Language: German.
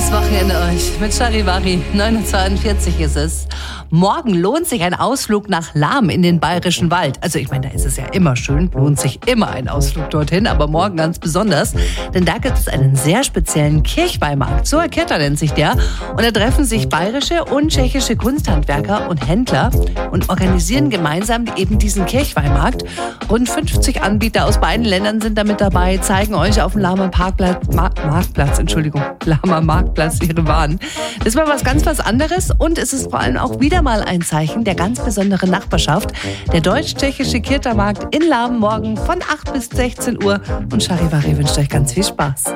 Schönes Wochenende euch mit Charivari. 9:42 Uhr ist es. Morgen lohnt sich ein Ausflug nach Lahm in den Bayerischen Wald. Also ich meine, da ist es ja immer schön, lohnt sich immer ein Ausflug dorthin, aber morgen ganz besonders. Denn da gibt es einen sehr speziellen Kirchweihmarkt. So Kirta nennt sich der. Und da treffen sich bayerische und tschechische Kunsthandwerker und Händler und organisieren gemeinsam eben diesen Kirchweihmarkt. Rund 50 Anbieter aus beiden Ländern sind damit dabei, zeigen euch auf dem Lahmer Lahmer Marktplatz ihre Waren. Das war was ganz anderes und es ist vor allem auch wieder mal ein Zeichen der ganz besonderen Nachbarschaft. Der deutsch-tschechische Kirta-Markt in Lahm morgen von 8 bis 16 Uhr und Charivari wünscht euch ganz viel Spaß.